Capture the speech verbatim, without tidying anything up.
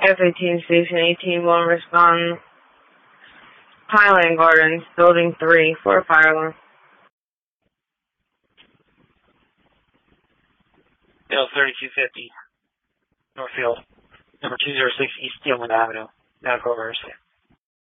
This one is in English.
F eighteen Station eighteen will respond. Highland Gardens, Building three, for a fire alarm. Bill thirty-two fifty, Northfield, number two oh six East Steelman Avenue, medical emergency.